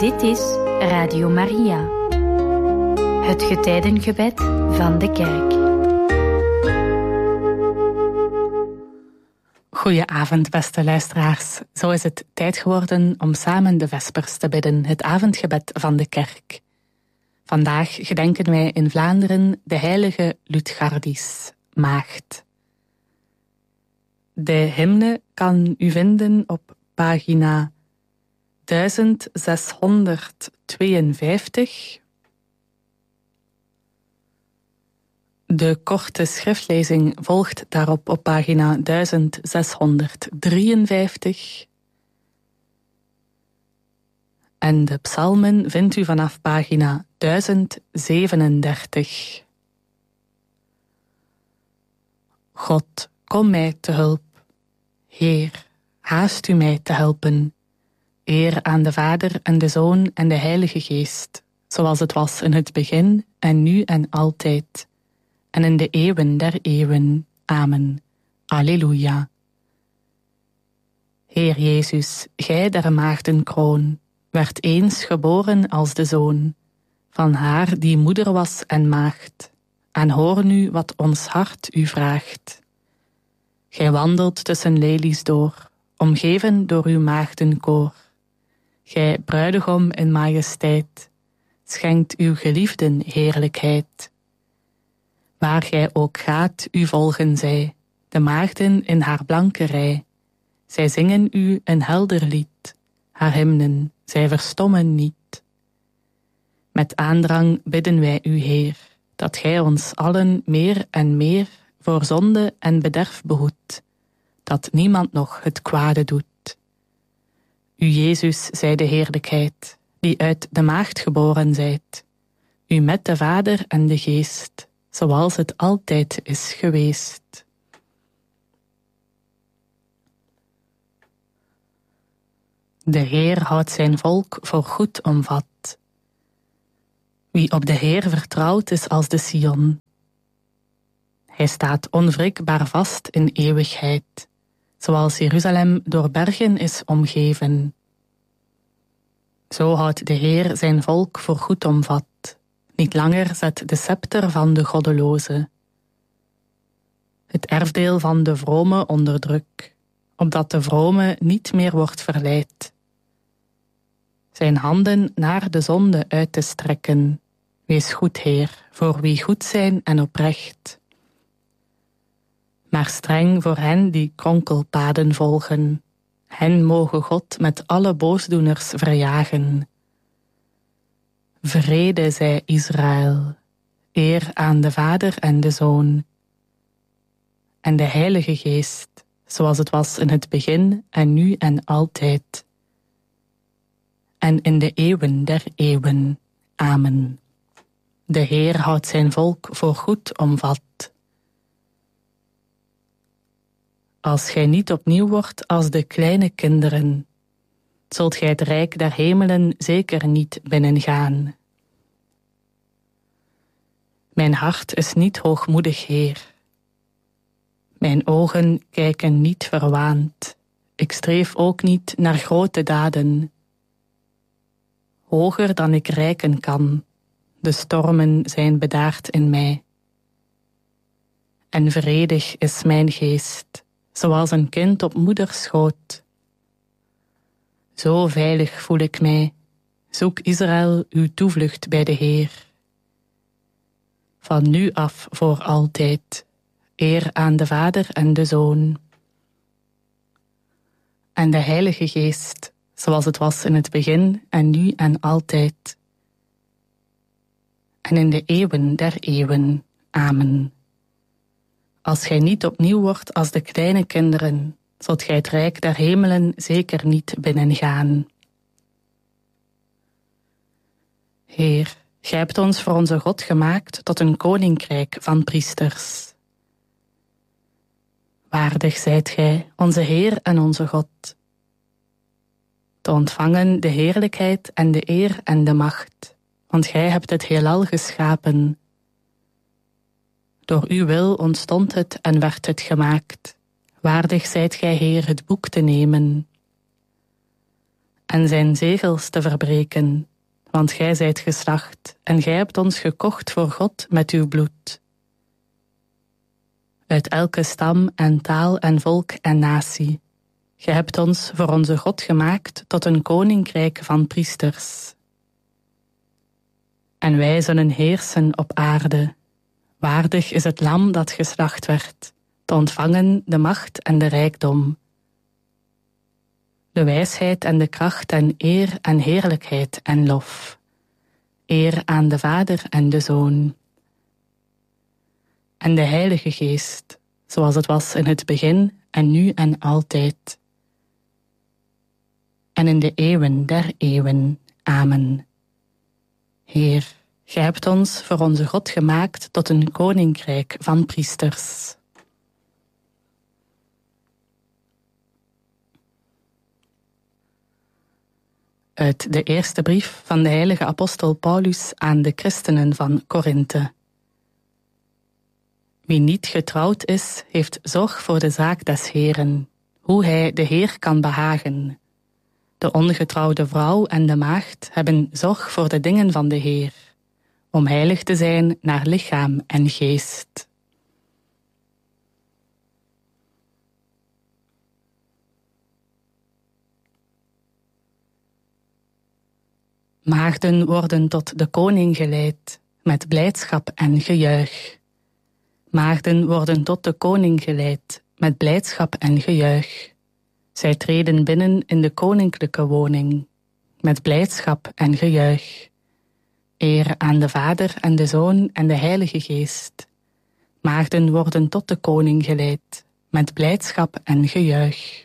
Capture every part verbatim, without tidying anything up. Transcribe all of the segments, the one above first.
Dit is Radio Maria, het getijdengebed van de kerk. Goedenavond, beste luisteraars. Zo is het tijd geworden om samen de vespers te bidden, het avondgebed van de kerk. Vandaag gedenken wij in Vlaanderen de heilige Lutgardis, maagd. De hymne kan u vinden op pagina duizend zeshonderdtweeënvijftig. De korte schriftlezing volgt daarop op pagina duizend zeshonderddrieënvijftig. En de psalmen vindt u vanaf pagina duizend zevenendertig. God, kom mij te hulp. Heer, haast u mij te helpen. Eer aan de Vader en de Zoon en de Heilige Geest, zoals het was in het begin en nu en altijd, en in de eeuwen der eeuwen. Amen. Alleluia. Heer Jezus, gij der maagden kroon, werd eens geboren als de Zoon, van haar die moeder was en maagd, en hoor nu wat ons hart u vraagt. Gij wandelt tussen lelies door, omgeven door uw maagdenkoor. Gij bruidegom in majesteit, schenkt uw geliefden heerlijkheid. Waar gij ook gaat, u volgen zij, de maagden in haar blanke rij. Zij zingen u een helder lied, haar hymnen, zij verstommen niet. Met aandrang bidden wij u, Heer, dat gij ons allen meer en meer voor zonde en bederf behoedt, dat niemand nog het kwade doet. U, Jezus, zij de heerlijkheid, die uit de maagd geboren zijt, u met de Vader en de Geest, zoals het altijd is geweest. De Heer houdt zijn volk voor goed omvat. Wie op de Heer vertrouwt is als de Sion. Hij staat onwrikbaar vast in eeuwigheid, zoals Jeruzalem door bergen is omgeven. Zo houdt de Heer zijn volk voor goed omvat. Niet langer zet de scepter van de goddeloze. Het erfdeel van de vrome onder druk, opdat de vrome niet meer wordt verleid. Zijn handen naar de zonde uit te strekken. Wees goed, Heer, voor wie goed zijn en oprecht. Maar streng voor hen die kronkelpaden volgen. Hen mogen God met alle boosdoeners verjagen. Vrede zij Israël, eer aan de Vader en de Zoon, en de Heilige Geest, zoals het was in het begin en nu en altijd, en in de eeuwen der eeuwen. Amen. De Heer houdt zijn volk voor goed omvat. Als gij niet opnieuw wordt als de kleine kinderen, zult gij het rijk der hemelen zeker niet binnengaan. Mijn hart is niet hoogmoedig, Heer. Mijn ogen kijken niet verwaand. Ik streef ook niet naar grote daden. Hoger dan ik reiken kan, de stormen zijn bedaard in mij. En vredig is mijn geest, zoals een kind op moeders schoot. Zo veilig voel ik mij, zoek Israël uw toevlucht bij de Heer. Van nu af voor altijd, eer aan de Vader en de Zoon. En de Heilige Geest, zoals het was in het begin en nu en altijd. En in de eeuwen der eeuwen. Amen. Als gij niet opnieuw wordt als de kleine kinderen, zult gij het rijk der hemelen zeker niet binnengaan. Heer, gij hebt ons voor onze God gemaakt tot een koninkrijk van priesters. Waardig zijt gij, onze Heer en onze God, te ontvangen de heerlijkheid en de eer en de macht, want gij hebt het heelal geschapen. Door uw wil ontstond het en werd het gemaakt. Waardig zijt gij, Heer, het boek te nemen en zijn zegels te verbreken, want gij zijt geslacht en gij hebt ons gekocht voor God met uw bloed. Uit elke stam en taal en volk en natie. Gij hebt ons voor onze God gemaakt tot een koninkrijk van priesters. En wij zullen heersen op aarde. Waardig is het lam dat geslacht werd, te ontvangen de macht en de rijkdom, de wijsheid en de kracht en eer en heerlijkheid en lof. Eer aan de Vader en de Zoon. En de Heilige Geest, zoals het was in het begin en nu en altijd. En in de eeuwen der eeuwen. Amen. Heer, gij hebt ons voor onze God gemaakt tot een koninkrijk van priesters. Uit de eerste brief van de heilige apostel Paulus aan de christenen van Korinthe. Wie niet getrouwd is, heeft zorg voor de zaak des Heeren, hoe hij de Heer kan behagen. De ongetrouwde vrouw en de maagd hebben zorg voor de dingen van de Heer, om heilig te zijn naar lichaam en geest. Maagden worden tot de koning geleid, met blijdschap en gejuich. Maagden worden tot de koning geleid, met blijdschap en gejuich. Zij treden binnen in de koninklijke woning, met blijdschap en gejuich. Eer aan de Vader en de Zoon en de Heilige Geest. Maagden worden tot de koning geleid, met blijdschap en gejuich.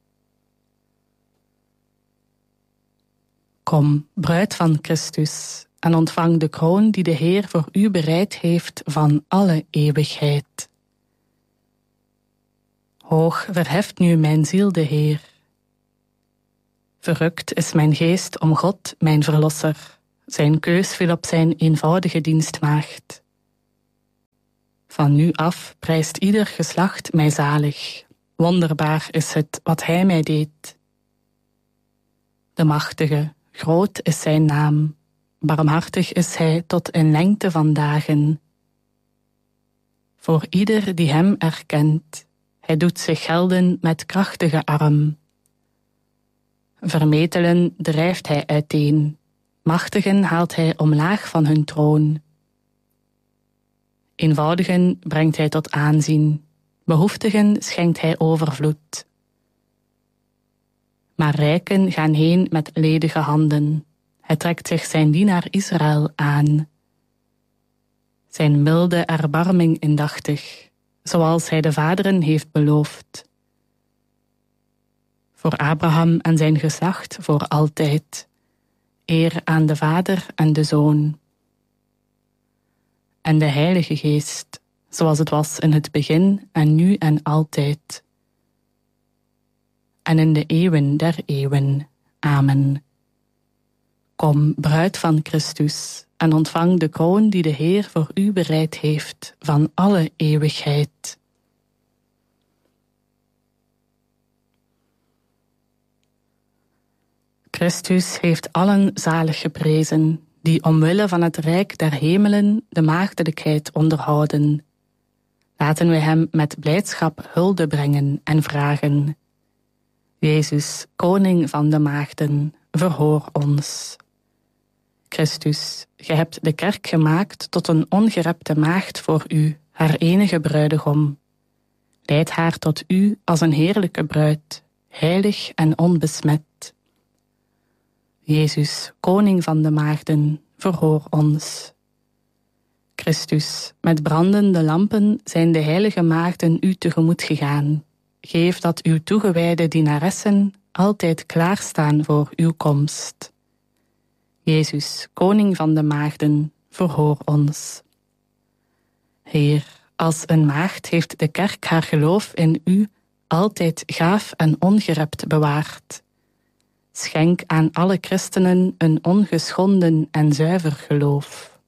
Kom, bruid van Christus, en ontvang de kroon die de Heer voor u bereid heeft van alle eeuwigheid. Hoog verheft nu mijn ziel de Heer. Verrukt is mijn geest om God, mijn verlosser. Zijn keus viel op zijn eenvoudige dienstmaagd. Van nu af prijst ieder geslacht mij zalig. Wonderbaar is het wat hij mij deed. De machtige, groot is zijn naam. Barmhartig is hij tot in lengte van dagen. Voor ieder die hem erkent, hij doet zich gelden met krachtige arm. Vermetelen drijft hij uiteen, machtigen haalt hij omlaag van hun troon. Eenvoudigen brengt hij tot aanzien, behoeftigen schenkt hij overvloed. Maar rijken gaan heen met ledige handen. Hij trekt zich zijn dienaar Israël aan. Zijn milde erbarming indachtig, zoals hij de vaderen heeft beloofd. Voor Abraham en zijn geslacht voor altijd. Eer aan de Vader en de Zoon. En de Heilige Geest, zoals het was in het begin en nu en altijd. En in de eeuwen der eeuwen. Amen. Kom, bruid van Christus, en ontvang de kroon die de Heer voor u bereid heeft van alle eeuwigheid. Christus heeft allen zalig geprezen, die omwille van het rijk der hemelen de maagdelijkheid onderhouden. Laten wij hem met blijdschap hulde brengen en vragen. Jezus, koning van de maagden, verhoor ons. Christus, gij hebt de kerk gemaakt tot een ongerepte maagd voor u, haar enige bruidegom. Leid haar tot u als een heerlijke bruid, heilig en onbesmet. Jezus, koning van de maagden, verhoor ons. Christus, met brandende lampen zijn de heilige maagden u tegemoet gegaan. Geef dat uw toegewijde dienaressen altijd klaarstaan voor uw komst. Jezus, koning van de maagden, verhoor ons. Heer, als een maagd heeft de kerk haar geloof in u altijd gaaf en ongerept bewaard. Schenk aan alle christenen een ongeschonden en zuiver geloof.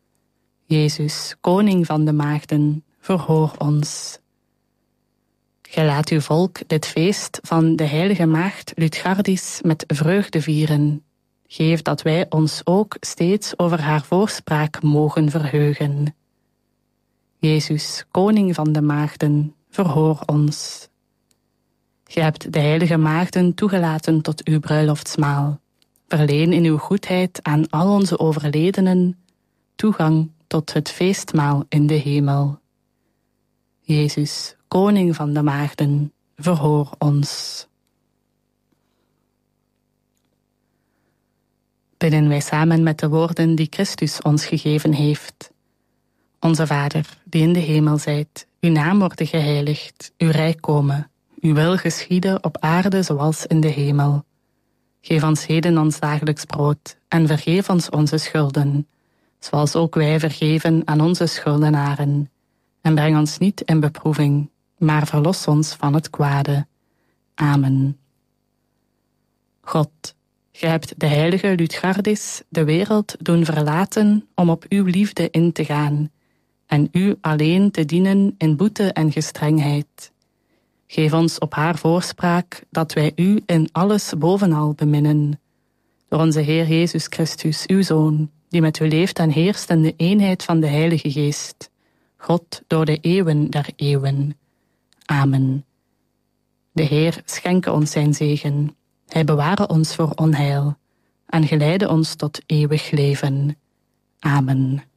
Jezus, koning van de maagden, verhoor ons. Gij laat uw volk dit feest van de heilige maagd Lutgardis met vreugde vieren. Geef dat wij ons ook steeds over haar voorspraak mogen verheugen. Jezus, koning van de maagden, verhoor ons. Gij hebt de heilige maagden toegelaten tot uw bruiloftsmaal. Verleen in uw goedheid aan al onze overledenen toegang tot het feestmaal in de hemel. Jezus, koning van de maagden, verhoor ons. Bidden wij samen met de woorden die Christus ons gegeven heeft. Onze Vader, die in de hemel zijt, uw naam worden geheiligd, uw rijk komen, uw wil geschieden op aarde zoals in de hemel. Geef ons heden ons dagelijks brood en vergeef ons onze schulden, zoals ook wij vergeven aan onze schuldenaren. En breng ons niet in beproeving, maar verlos ons van het kwade. Amen. God, gij hebt de heilige Lutgardis de wereld doen verlaten om op uw liefde in te gaan en u alleen te dienen in boete en gestrengheid. Geef ons op haar voorspraak dat wij u in alles bovenal beminnen. Door onze Heer Jezus Christus, uw Zoon, die met u leeft en heerst in de eenheid van de Heilige Geest, God door de eeuwen der eeuwen. Amen. De Heer schenke ons zijn zegen. Hij beware ons voor onheil en geleide ons tot eeuwig leven. Amen.